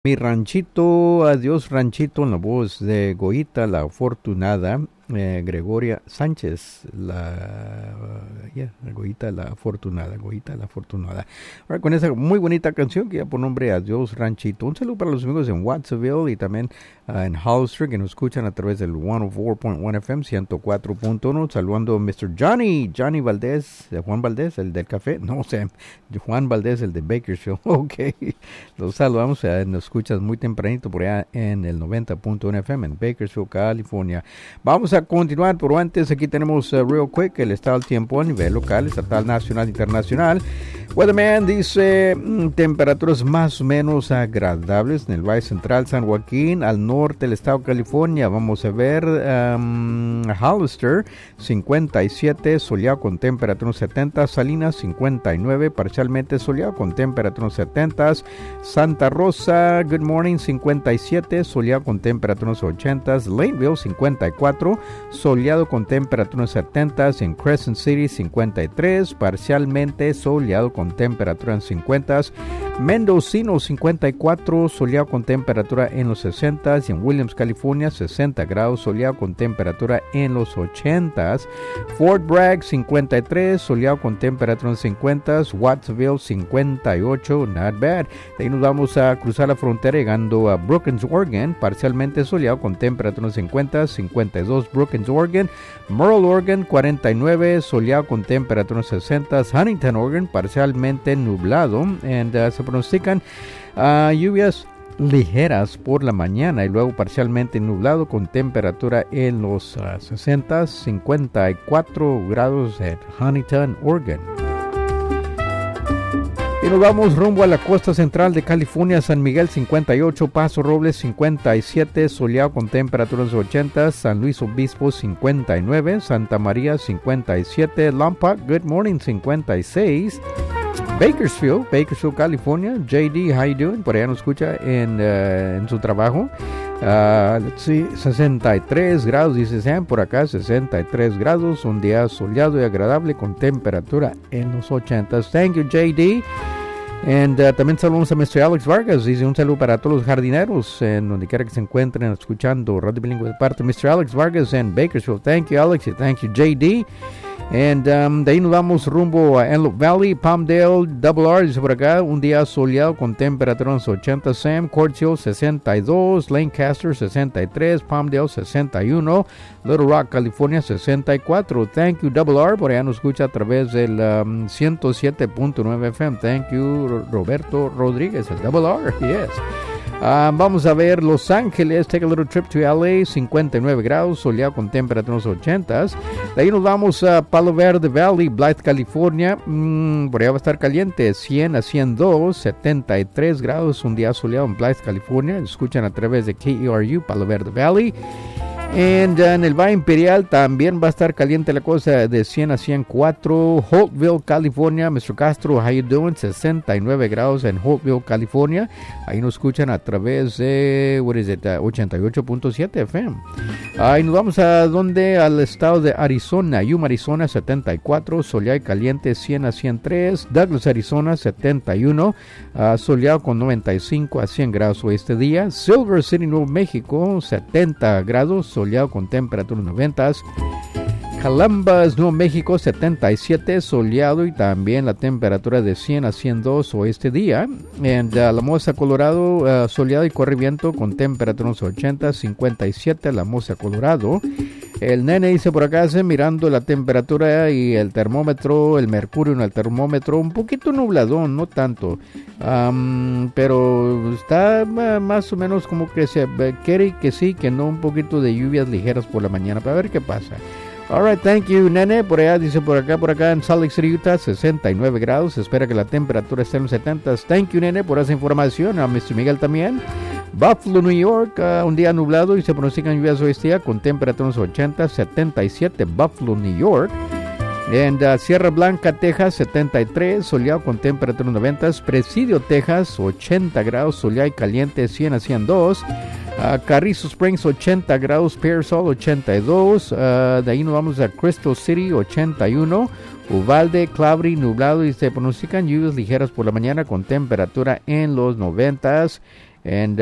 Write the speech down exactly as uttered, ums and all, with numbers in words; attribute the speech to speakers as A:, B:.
A: Mi ranchito, adiós ranchito, en la voz de Goita la Afortunada, eh, Gregoria Sánchez, la, uh, yeah, Goita la Afortunada, Goita la Afortunada. Ahora con esa muy bonita canción que ya por nombre Adiós Ranchito. Un saludo para los amigos en Watsonville y también uh, en Hollister que nos escuchan a través del ciento cuatro punto uno F M, ciento cuatro punto uno. Saludando a mister Johnny, Johnny Valdés, Juan Valdés, el del café, no o sea, Juan Valdés, el de Bakersfield. Ok, los saludamos, eh, nos escuchas muy tempranito por allá en el noventa punto uno F M en Bakersfield, California. Vamos a continuar, pero antes aquí tenemos uh, real quick el estado del tiempo a nivel local, estatal, nacional, internacional. Weatherman dice mm, temperaturas más o menos agradables en el Valle Central, San Joaquín, al norte del estado de California. Vamos a ver um, Hollister, cincuenta y siete, soleado con temperatura setenta, Salinas, cincuenta y nueve, parcialmente soleado con temperatura setenta, Santa Rosa, good morning, cincuenta y siete, soleado con temperatura ochenta, Lakeville, cincuenta y cuatro, soleado con temperatura setenta, en Crescent City, cincuenta y tres, parcialmente soleado con temperatura en cincuenta, Mendocino, cincuenta y cuatro, soleado con temperatura en los sesenta, y en Williams, California, sesenta grados, soleado con temperatura en los ochenta, Fort Bragg, cincuenta y tres, soleado con temperatura en cincuenta, Wattsville, cincuenta y ocho, not bad. De ahí nos vamos a cruzar la frontera llegando a Brookings, Oregon, parcialmente soleado con temperatura en cincuenta, cincuenta y dos Brookings, Oregon, Merle, Oregon, cuarenta y nueve, soleado con temperatura en sesenta, Huntington, Oregon, parcialmente nublado, and uh, se pronostican uh, lluvias ligeras por la mañana y luego parcialmente nublado con temperatura en los uh, sesenta, cincuenta y cuatro grados en Huntington, Oregon. Y nos vamos rumbo a la costa central de California, San Miguel, cincuenta y ocho, Paso Robles, cincuenta y siete, soleado con temperaturas ochenta, San Luis Obispo, cincuenta y nueve, Santa María, cincuenta y siete, Lompoc, good morning, cincuenta y seis, Bakersfield, Bakersfield, California, J D, how you doing? Por allá nos escucha en, uh, en su trabajo. Uh, let's see, sesenta y tres grados, dice Sam, por acá sesenta y tres grados, un día soleado y agradable con temperatura en los ochenta. Thank you, J D. And uh, también saludamos a mister Alex Vargas, dice un saludo para todos los jardineros en donde quiera que se encuentren escuchando Radio Bilingüe de parte de mister Alex Vargas en Bakersfield. Thank you, Alex, y thank you, J D. And um, de ahí nos vamos rumbo a Antelope Valley, Palmdale, Double R, dice por acá, un día soleado con temperatura en los ochenta, Sam, Quartz Hill, sesenta y dos, Lancaster, sesenta y tres, Palmdale, sesenta y uno, Little Rock, California, sesenta y cuatro. Thank you, Double R, por allá nos escucha a través del um, ciento siete punto nueve F M. Thank you, Roberto Rodríguez, el Double R, yes. Uh, vamos a ver Los Ángeles, take a little trip to L A, cincuenta y nueve grados, soleado con temperaturas ochenta. De ahí nos vamos a Palo Verde Valley, Blythe, California, mm, por allá va a estar caliente, cien a ciento dos, setenta y tres grados, un día soleado en Blythe, California. Escuchan a través de K E R U, Palo Verde Valley. And, uh, en el Valle Imperial también va a estar caliente la cosa, de cien a ciento cuatro, Holtville, California. mister Castro, how you doing? sesenta y nueve grados en Holtville, California. Ahí nos escuchan a través de, what is it, uh, ochenta y ocho punto siete F M. Ahí nos vamos a donde, al estado de Arizona, Yuma, Arizona, setenta y cuatro, soleado y caliente, cien a ciento tres, Douglas, Arizona, setenta y uno, uh, soleado con noventa y cinco a cien grados este día, Silver City, Nuevo México, setenta grados, soleado con temperaturas noventa. Columbus, Nuevo México, setenta y siete, soleado y también la temperatura de cien a ciento dos este día. And uh, La Mesa, Colorado, uh, soleado y corre viento con temperaturas ochenta, cincuenta y siete, La Mesa, Colorado. El nene dice por acá, se mirando la temperatura y el termómetro, el mercurio en el termómetro, un poquito nubladón, no tanto, um, pero está uh, más o menos como que se uh, quiere que sí, que no, un poquito de lluvias ligeras por la mañana, para ver qué pasa. Alright, thank you, nene. Por allá, dice por acá, por acá en Salt Lake City, Utah, sesenta y nueve grados. Se espera que la temperatura esté en los setenta. Thank you, nene, por esa información. A mister Miguel también. Buffalo, New York, uh, un día nublado y se pronostican lluvias hoy este día con temperaturas ochenta, setenta y siete, Buffalo, New York. En uh, Sierra Blanca, Texas, setenta y tres, soleado con temperaturas noventa. Presidio, Texas, ochenta grados, soleado y caliente, cien a ciento dos. Uh, Carrizo Springs, ochenta grados, Pearsall, ochenta y dos. Uh, de ahí nos vamos a Crystal City, ochenta y uno. Uvalde, Clavery, nublado y se pronostican lluvias ligeras por la mañana con temperatura en los noventas. and